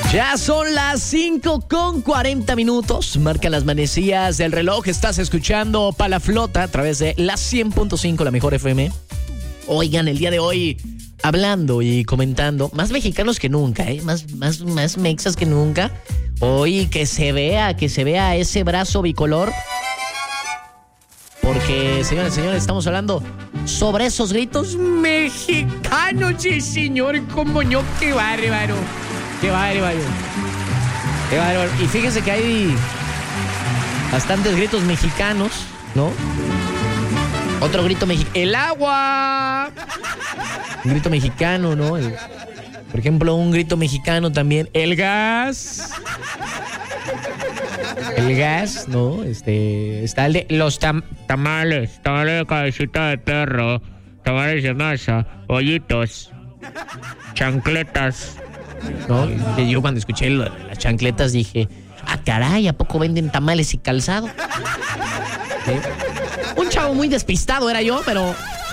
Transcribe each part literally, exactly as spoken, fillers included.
Ya son las cinco con cuarenta minutos. Marcan las manecillas del reloj. Estás escuchando Pa' la Flota a través de la cien punto cinco, la mejor F M. Oigan, el día de hoy, hablando y comentando, más mexicanos que nunca, ¿eh? Más, más, más mexas que nunca. Hoy que se vea, que se vea ese brazo bicolor. Porque, señores, señores, estamos hablando sobre esos gritos mexicanos. Sí, señor, como yo, qué bárbaro. Qué bárbaro. Qué bárbaro. Y fíjense que hay bastantes gritos mexicanos, ¿no? Otro grito mexicano. ¡El agua! Un grito mexicano, ¿no? El, por ejemplo, un grito mexicano también. ¡El gas! El gas, ¿no? Este, está el de los tam- tamales. Tamales de cabecita de perro. Tamales de masa. Bollitos. Chancletas. ¿No? Y yo cuando escuché lo, las chancletas dije, ah, caray, ¿a poco venden tamales y calzado? ¿Sí? Un chavo muy despistado era yo, pero...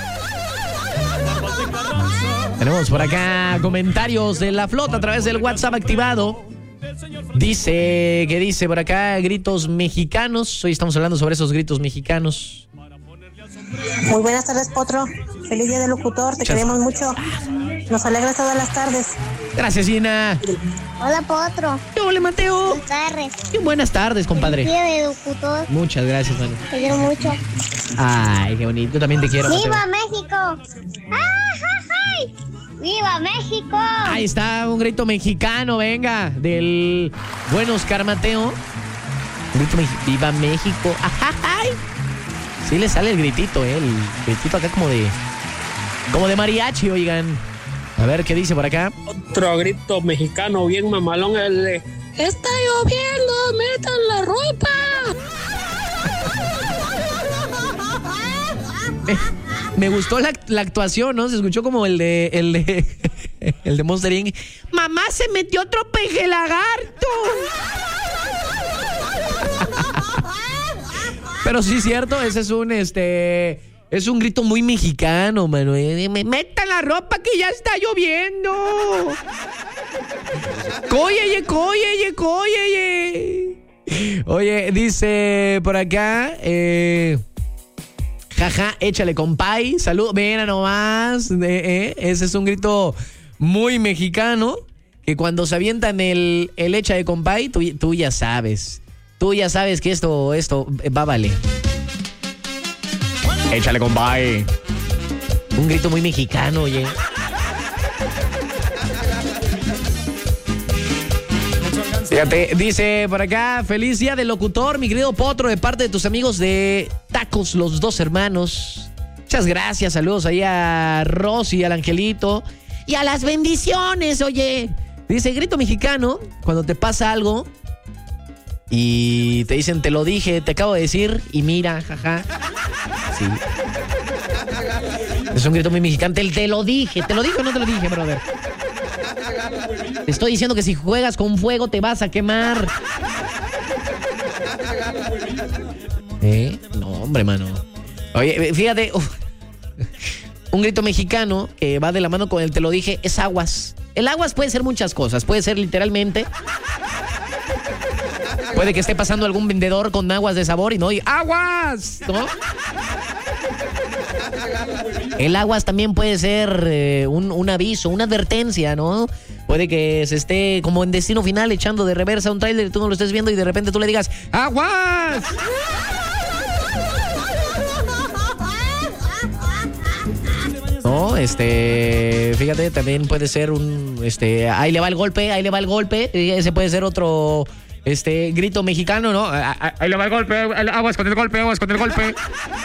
Tenemos por acá comentarios de la flota a través del WhatsApp activado. Dice, ¿qué dice por acá? Gritos mexicanos. Hoy estamos hablando sobre esos gritos mexicanos. Muy buenas tardes, Potro. Feliz día del locutor, te Muchas... queremos mucho. Nos alegras todas las tardes. Gracias, Gina. Hola, Potro. Hola, Mateo. Buenas tardes. Qué buenas tardes, compadre. Feliz día del locutor. Muchas gracias, mano. Te quiero mucho. Ay, qué bonito. Yo también te quiero, ¡Viva Mateo. México! ¡Ay! ¡Viva México! Ahí está un grito mexicano, venga, del buen Oscar Mateo. Un grito mexicano. ¡Viva México! ¡Ay! Sí le sale el gritito, ¿eh? El gritito acá como de... Como de mariachi, oigan. A ver, ¿qué dice por acá? Otro grito mexicano bien mamalón, el de... ¡Está lloviendo! ¡Metan la ropa! me, me gustó la, la actuación, ¿no? Se escuchó como el de... El de, el de Monster incorporated. ¡Mamá, se metió otro peje lagarto! Pero sí es cierto, ese es un, este... Es un grito muy mexicano, mano. Me metan la ropa que ya está lloviendo. Cóyeye, cóyeye, cóyeye. Oye, dice por acá, eh, jaja, échale, compay. Salud, ven nomás. Eh, eh, ese es un grito muy mexicano. Que cuando se avientan el, el echa de compay, tú, tú ya sabes. Tú ya sabes que esto, esto va a valer. Échale, compay. Un grito muy mexicano, oye. Fíjate, dice por acá, feliz día del locutor, mi querido Potro, de parte de tus amigos de Tacos Los Dos Hermanos. Muchas gracias, saludos ahí a Rosy, al Angelito y a las bendiciones, oye. Dice, grito mexicano, cuando te pasa algo y te dicen, te lo dije, te acabo de decir, y mira, jaja. Sí. Es un grito muy mexicano. Te, te lo dije, te lo dije o no te lo dije, brother. Te estoy diciendo que si juegas con fuego te vas a quemar. ¿Eh? No, hombre, mano. Oye, fíjate, uf, un grito mexicano que va de la mano con el te lo dije es aguas. El aguas puede ser muchas cosas. Puede ser literalmente. Puede que esté pasando algún vendedor con aguas de sabor y no, y ¡aguas! ¿No? El aguas también puede ser eh, un, un aviso, una advertencia, ¿no? Puede que se esté como en Destino Final echando de reversa un tráiler y tú no lo estés viendo y de repente tú le digas ¡aguas! No, este, fíjate, también puede ser un, este, ahí le va el golpe, ahí le va el golpe, ese puede ser otro... Este, grito mexicano, ¿no? Ahí le va el golpe, aguas con el golpe, aguas con el golpe.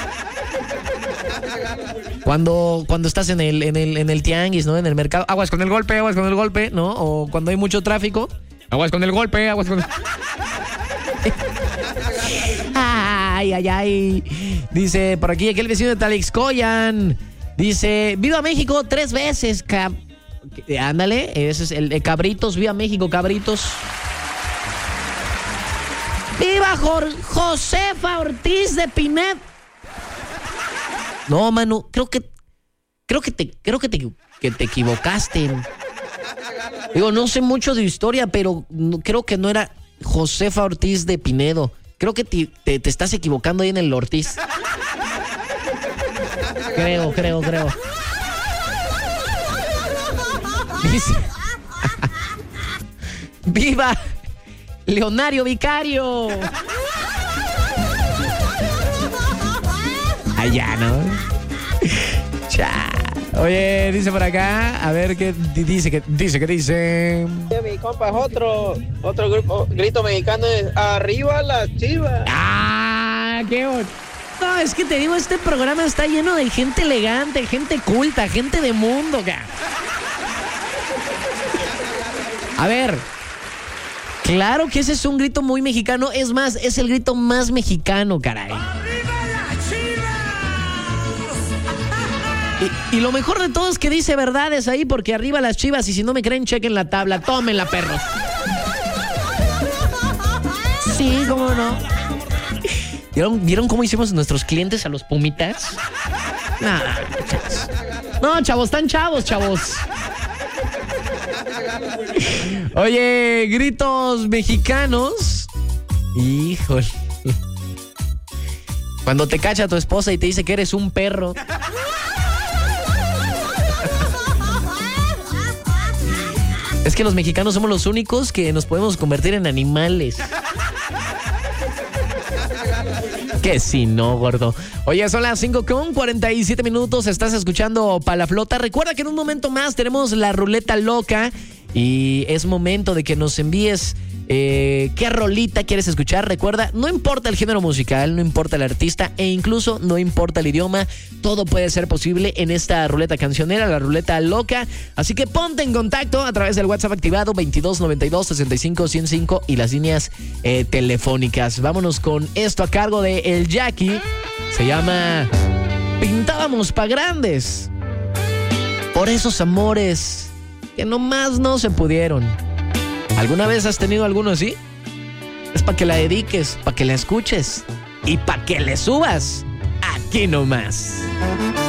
Cuando, cuando estás en el, en el, en el tianguis, ¿no? En el mercado, aguas con el golpe, aguas con el golpe, ¿no? O cuando hay mucho tráfico, aguas con el golpe, aguas con el... Ay, ay, ay. Dice, por aquí, aquel vecino de Talixcoyan. Dice, viva México tres veces, cab... Ándale, ese es el de Cabritos, viva México, Cabritos. ¡Viva Jor- Josefa Ortiz de Pinet! No, mano, creo que creo que te creo que te que te equivocaste. Digo, no sé mucho de historia, pero no, creo que no era Josefa Ortiz de Pinedo. Creo que te, te, te estás equivocando ahí en el Ortiz. Creo, creo, creo. Dice... ¡Viva Leonario Vicario! Allá, ¿no? Cha. Oye, dice por acá, a ver qué dice, que dice, que dice. Mi compa es otro, otro grupo, grito mexicano es arriba las Chivas. Ah, qué bonito. No, es que te digo, este programa está lleno de gente elegante, gente culta, gente de mundo, cara. A ver, claro que ese es un grito muy mexicano, es más, es el grito más mexicano, caray. Y, y lo mejor de todo es que dice verdades ahí, porque arriba las Chivas, y si no me creen, chequen la tabla, tómenla, perros. Sí, cómo no. ¿Vieron, ¿Vieron cómo hicimos nuestros clientes a los Pumitas? Nah, chavos. No, chavos, están chavos, chavos. Oye, gritos mexicanos. Híjole. Cuando te cacha tu esposa y te dice que eres un perro. Es que los mexicanos somos los únicos que nos podemos convertir en animales. Que si no, gordo. Oye, son las cinco con cuarenta y siete minutos. Estás escuchando Palaflota. Recuerda que en un momento más tenemos la ruleta loca. Y es momento de que nos envíes eh, qué rolita quieres escuchar. Recuerda, no importa el género musical, no importa el artista e incluso no importa el idioma. Todo puede ser posible en esta ruleta cancionera, la ruleta loca. Así que ponte en contacto a través del WhatsApp activado veintidós noventa y dos sesenta y cinco ciento cinco y las líneas eh, telefónicas. Vámonos con esto a cargo de El Jackie. Se llama Pintábamos pa' Grandes. Por esos amores que nomás no se pudieron. ¿Alguna vez has tenido alguno así? Es para que la dediques, para que la escuches y para que le subas aquí nomás.